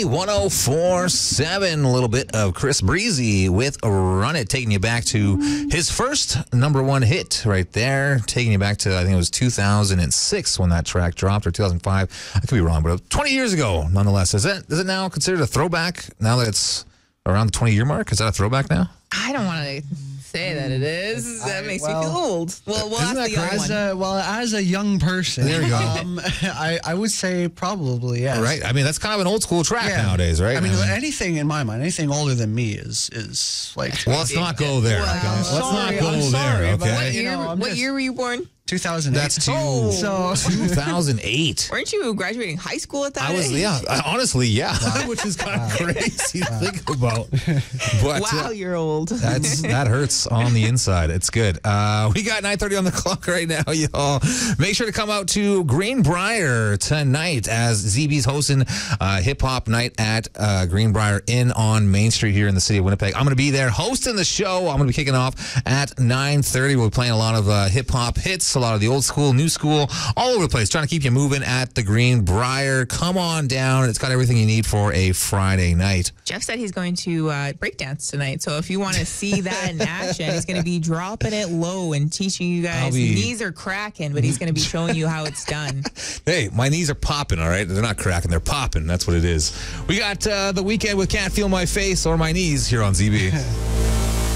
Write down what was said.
ZB 104.7. A little bit of Chris Breezy with Run It, taking you back to his first #1 hit right there. Taking you back to, I think it was 2006 when that track dropped, or 2005. I could be wrong, but 20 years ago, nonetheless. Is it now considered a throwback now that it's around the 20-year mark? Is that a throwback now? I don't want to say that it is. That makes me feel old. Well, we'll ask the young one. As a young person, there you go. I would say probably, yes. Right. I mean, that's kind of an old school track nowadays, right? I mean, anything in my mind, anything older than me is like. Well, let's not go there. Well, guys. Let's not go there. Okay. What year were you born? 2008. That's 2008. Weren't you graduating high school at that I was, age? honestly, which is kind of crazy to think about. But, wow, you're old. That hurts on the inside. It's good. We got 9:30 on the clock right now, y'all. Make sure to come out to Greenbrier tonight as ZB's hosting Hip Hop Night at Greenbrier Inn on Main Street here in the city of Winnipeg. I'm going to be there hosting the show. I'm going to be kicking off at 9:30. We'll be playing a lot of hip hop hits, a lot of the old school, new school, all over the place, trying to keep you moving at the Greenbrier. Come on down. It's got everything you need for a Friday night. Jeff said he's going to breakdance tonight, so if you want to see that in action, he's going to be dropping it low and teaching you guys. Knees are cracking, but he's going to be showing you how it's done. Hey, my knees are popping, all right? They're not cracking, they're popping. That's what it is. We got The Weekend with Can't Feel My Face or My Knees here on ZB.